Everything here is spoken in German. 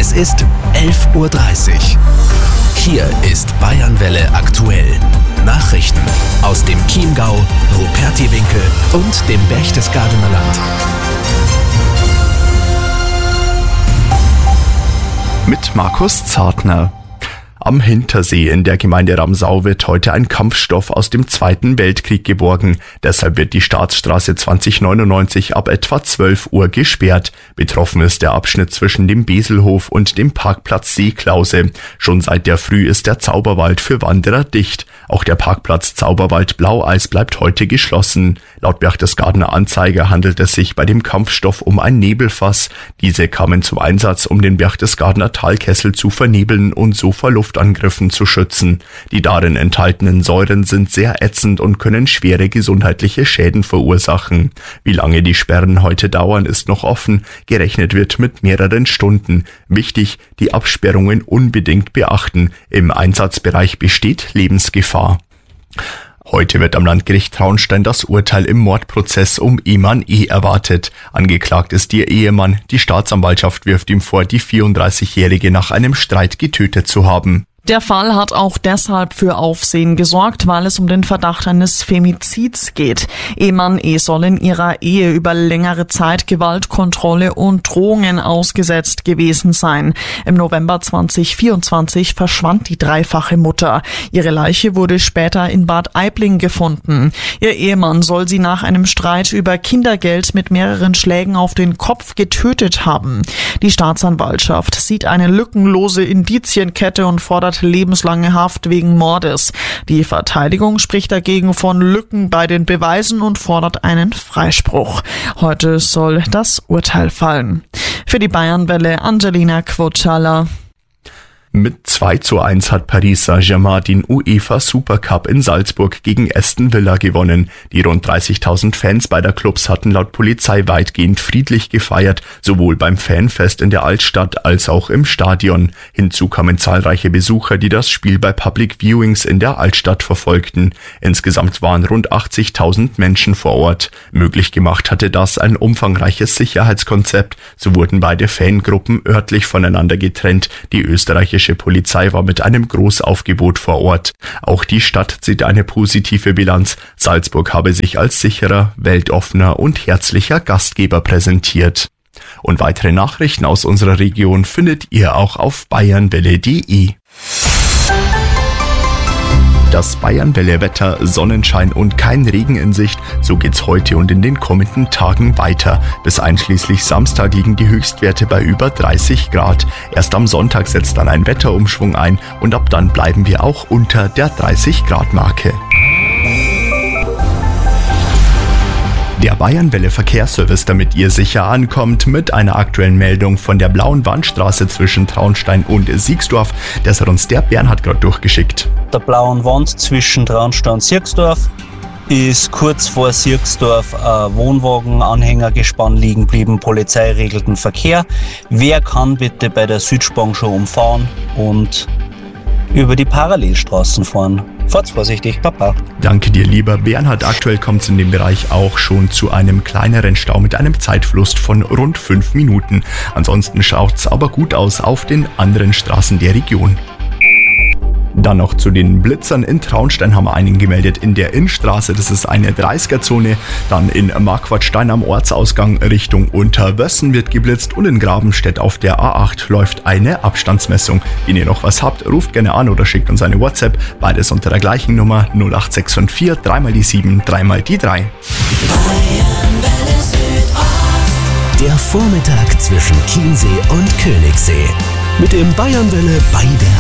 Es ist 11:30 Uhr. Hier ist Bayernwelle aktuell. Nachrichten aus dem Chiemgau, Rupertiwinkel und dem Berchtesgadener Land. Mit Markus Zartner. Am Hintersee in der Gemeinde Ramsau wird heute ein Kampfstoff aus dem Zweiten Weltkrieg geborgen. Deshalb wird die Staatsstraße 2099 ab etwa 12 Uhr gesperrt. Betroffen ist der Abschnitt zwischen dem Beselhof und dem Parkplatz Seeklause. Schon seit der Früh ist der Zauberwald für Wanderer dicht. Auch der Parkplatz Zauberwald Blaueis bleibt heute geschlossen. Laut Berchtesgadener Anzeiger handelt es sich bei dem Kampfstoff um ein Nebelfass. Diese kamen zum Einsatz, um den Berchtesgadener Talkessel zu vernebeln und so vor Luftangriffen zu schützen. Die darin enthaltenen Säuren sind sehr ätzend und können schwere gesundheitliche Schäden verursachen. Wie lange die Sperren heute dauern, ist noch offen. Gerechnet wird mit mehreren Stunden. Wichtig, die Absperrungen unbedingt beachten. Im Einsatzbereich besteht Lebensgefahr. Heute wird am Landgericht Traunstein das Urteil im Mordprozess um Ehemann E. erwartet. Angeklagt ist ihr Ehemann. Die Staatsanwaltschaft wirft ihm vor, die 34-Jährige nach einem Streit getötet zu haben. Der Fall hat auch deshalb für Aufsehen gesorgt, weil es um den Verdacht eines Femizids geht. Ehemann E. soll in ihrer Ehe über längere Zeit Gewaltkontrolle und Drohungen ausgesetzt gewesen sein. Im November 2024 verschwand die dreifache Mutter. Ihre Leiche wurde später in Bad Aibling gefunden. Ihr Ehemann soll sie nach einem Streit über Kindergeld mit mehreren Schlägen auf den Kopf getötet haben. Die Staatsanwaltschaft sieht eine lückenlose Indizienkette und fordert lebenslange Haft wegen Mordes. Die Verteidigung spricht dagegen von Lücken bei den Beweisen und fordert einen Freispruch. Heute soll das Urteil fallen. Für die Bayernwelle Angelina Quotschala. Mit 2:1 hat Paris Saint-Germain den UEFA Supercup in Salzburg gegen Aston Villa gewonnen. Die rund 30.000 Fans beider Clubs hatten laut Polizei weitgehend friedlich gefeiert, sowohl beim Fanfest in der Altstadt als auch im Stadion. Hinzu kamen zahlreiche Besucher, die das Spiel bei Public Viewings in der Altstadt verfolgten. Insgesamt waren rund 80.000 Menschen vor Ort. Möglich gemacht hatte das ein umfangreiches Sicherheitskonzept. So wurden beide Fangruppen örtlich voneinander getrennt. Die österreichische Polizei war mit einem Großaufgebot vor Ort. Auch die Stadt zieht eine positive Bilanz. Salzburg habe sich als sicherer, weltoffener und herzlicher Gastgeber präsentiert. Und weitere Nachrichten aus unserer Region findet ihr auch auf bayernwelle.de. Das Bayernwelle-Wetter, Sonnenschein und kein Regen in Sicht. So geht's heute und in den kommenden Tagen weiter. Bis einschließlich Samstag liegen die Höchstwerte bei über 30 Grad. Erst am Sonntag setzt dann ein Wetterumschwung ein und ab dann bleiben wir auch unter der 30-Grad-Marke. Der Bayernwelle Verkehrsservice, damit ihr sicher ankommt, mit einer aktuellen Meldung von der Blauen Wandstraße zwischen Traunstein und Siegsdorf. Das hat uns der Bernhard gerade durchgeschickt. Der Blauen Wand zwischen Traunstein und Siegsdorf ist kurz vor Siegsdorf ein Wohnwagenanhängergespann liegen geblieben. Polizei regelt den Verkehr. Wer kann bitte bei der Südspang schon umfahren und über die Parallelstraßen fahren? Fahrt's vorsichtig, Papa. Danke dir, lieber Bernhard. Aktuell kommt es in dem Bereich auch schon zu einem kleineren Stau mit einem Zeitverlust von rund 5 Minuten. Ansonsten schaut's aber gut aus auf den anderen Straßen der Region. Dann noch zu den Blitzern. In Traunstein haben wir einen gemeldet in der Innstraße. Das ist eine 30er-Zone. Dann in Marquardstein am Ortsausgang Richtung Unterwössen wird geblitzt. Und in Grabenstedt auf der A8 läuft eine Abstandsmessung. Wenn ihr noch was habt, ruft gerne an oder schickt uns eine WhatsApp. Beides unter der gleichen Nummer 0864 3x7 3x3. Der Vormittag zwischen Chiemsee und Königssee. Mit dem Bayernwelle bei der